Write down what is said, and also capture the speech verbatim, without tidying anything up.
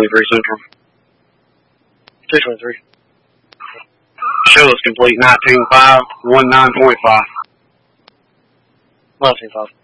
twenty-three Central. two twenty-three. Show is complete nineteen five, one nine point five. nineteen five.